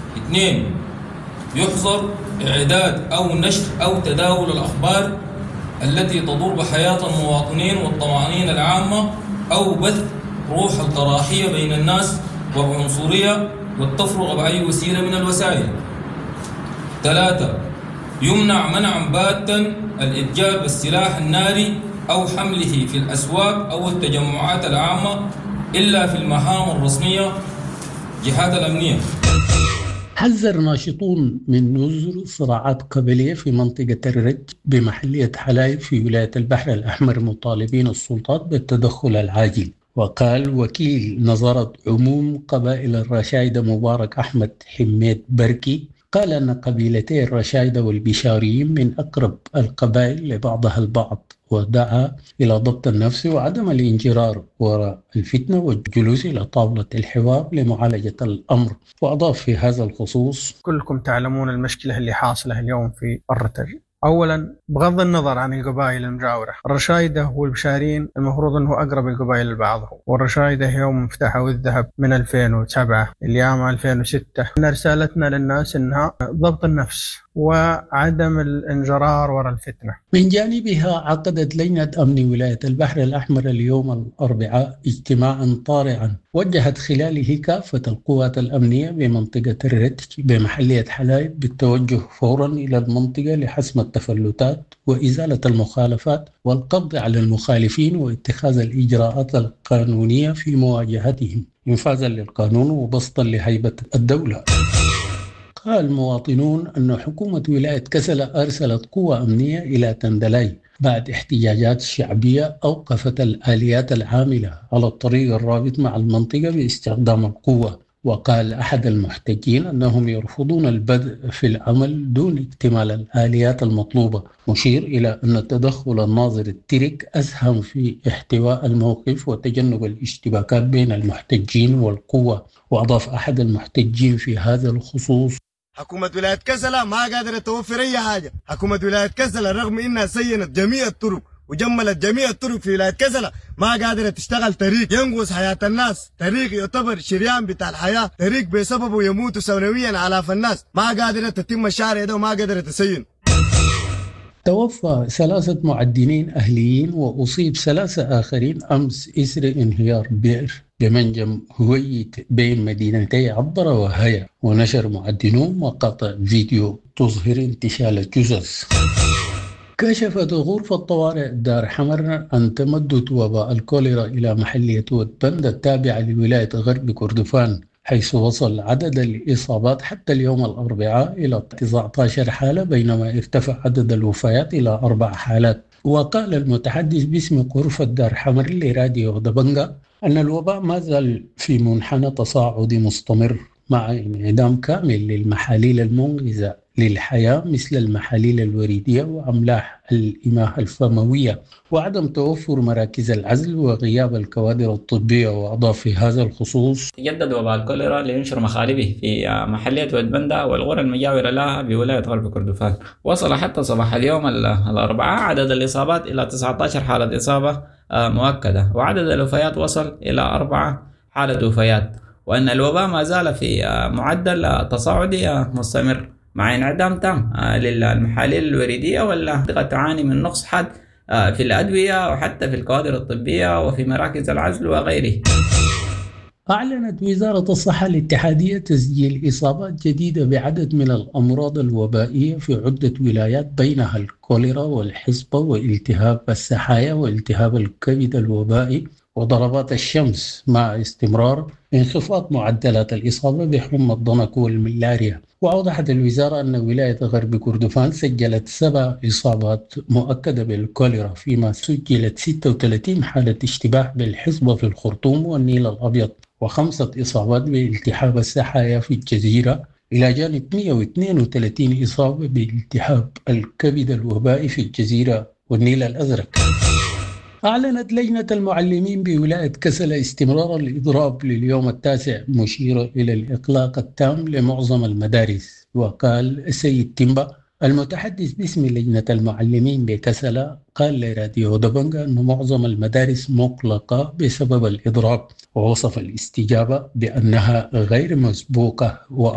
2. يحظر إعداد أو نشر أو تداول الأخبار التي تضر بحياة المواطنين والطمأنينة العامة أو بث روح الكراهية بين الناس والعنصرية والتفرقة بأي وسيلة من الوسائل. 3. يمنع منعا باتا الإتجار بالسلاح الناري أو حمله في الأسواق أو التجمعات العامة إلا في المهام الرسمية جهات الأمنية. حذر ناشطون من نذر صراعات قبلية في منطقة الرج بمحلية حلايب في ولاية البحر الأحمر، مطالبين السلطات بالتدخل العاجل. وقال وكيل نظارة عموم قبائل الرشايدة مبارك أحمد حميد بركي قال أن قبيلتي الرشايدة والبشاريين من أقرب القبائل لبعضها البعض، ودعا إلى ضبط النفس وعدم الانجرار وراء الفتنة والجلوس إلى طاولة الحوار لمعالجة الأمر. وأضاف في هذا الخصوص: كلكم تعلمون المشكلة اللي حاصلة اليوم في الرج. أولا، بغض النظر عن القبائل المجاورة، الرشايدة والبشارين المفروض أنه أقرب القبائل لبعضهم، والرشايدة يوم مفتاحة والذهب من 2007 اليوم 2006. إن رسالتنا للناس إنها ضبط النفس وعدم الانجرار وراء الفتنة. من جانبها عقدت لجنة أمن ولاية البحر الأحمر اليوم الأربعاء اجتماعا طارئا وجهت خلاله كافة القوات الأمنية بمنطقة الرج بمحلية حلايب بالتوجه فورا إلى المنطقة لحسم التفلتات وإزالة المخالفات والقبض على المخالفين واتخاذ الإجراءات القانونية في مواجهتهم إنفاذا للقانون وبسطا لهيبة الدولة. قال مواطنون أن حكومة ولاية كسلا أرسلت قوة أمنية إلى تندلاي بعد احتجاجات شعبية أوقفت الآليات العاملة على الطريق الرابط مع المنطقة باستخدام القوة. وقال أحد المحتجين أنهم يرفضون البدء في العمل دون اكتمال الآليات المطلوبة، مشير إلى أن تدخل الناظر الترك أسهم في احتواء الموقف وتجنب الاشتباكات بين المحتجين والقوة. وأضاف أحد المحتجين في هذا الخصوص: حكومة ولاية كسلا ما قادرة توفر أي حاجة. حكومة ولاية كسلا رغم إنها سينت جميع الطرق وجملت جميع الطرق في ولاية كسلا ما قادرة تشتغل طريق ينقذ حياة الناس، طريق يعتبر شريان بتاع الحياة، طريق بسببه يموتوا سنويا آلاف الناس، ما قادرة تتم الشارع ده وما قادرة تسين. توفى 3 معدنين أهليين وأصيب 3 آخرين أمس إثر انهيار بئر بمنجم هويت بين مدينتي عبرة وهيا. ونشر معدنون مقاطع فيديو تظهر انتشال الجثث. كشفت غرفة طوارئ دار حمر أن تمدد وباء الكوليرا إلى محلية ودبند التابعة لولاية غرب كردفان، حيث وصل عدد الإصابات حتى اليوم الأربعاء إلى 19 حالة بينما ارتفع عدد الوفيات إلى 4 حالات. وقال المتحدث باسم غرفة دار حمر لراديو دبنجا أن الوباء ما زال في منحنى تصاعدي مستمر مع انعدام كامل للمحاليل المنقذة للحياة مثل المحاليل الوريدية وأملاح الإماء الفموية وعدم توفر مراكز العزل وغياب الكوادر الطبية. وأضاف في هذا الخصوص: تجدد وباء الكوليرا لينشر مخالبه في محلية ودبندا والقرى المجاورة لها بولاية غرب كردفان. وصل حتى صباح اليوم الأربعاء عدد الإصابات إلى 19 حالة إصابة مؤكدة، وعدد الوفيات وصل إلى 4 حالة وفيات، وأن الوباء ما زال في معدل تصاعدي مستمر مع انعدام تام للمحاليل الوريدية، والمنطقة تعاني من نقص حاد في الأدوية وحتى في الكوادر الطبية وفي مراكز العزل وغيره. أعلنت وزارة الصحة الاتحادية تسجيل إصابات جديدة بعدد من الأمراض الوبائية في عدة ولايات بينها الكوليرا والحصبة والتهاب السحايا والتهاب الكبد الوبائي وضربات الشمس، مع استمرار انخفاض معدلات الإصابة بحمى الضنك والملاريا. وأوضحت الوزارة أن ولاية غرب كردفان سجلت 7 إصابات مؤكدة بالكوليرا، فيما سجلت 36 حالة اشتباه بالحصبة في الخرطوم والنيل الأبيض، و5 إصابات بالتهاب السحايا في الجزيرة، إلى جانب 132 إصابة بالتهاب الكبد الوبائي في الجزيرة والنيل الأزرق. أعلنت لجنة المعلمين بولاية كسلا استمرار الإضراب لليوم 9 مشيرة إلى الإغلاق التام لمعظم المدارس. وقال السيد تيمبا المتحدث باسم لجنة المعلمين بكسلا قال لراديو دبنجا أن معظم المدارس مغلقة بسبب الإضراب، ووصف الاستجابة بأنها غير مسبوقة.